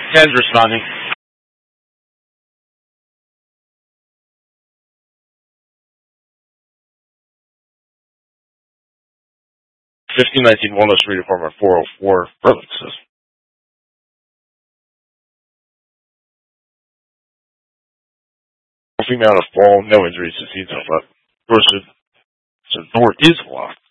Ken's responding. 1519 Walnut Street, apartment 404, Berlin says. Female to fall, no injuries to detail, but the door is locked.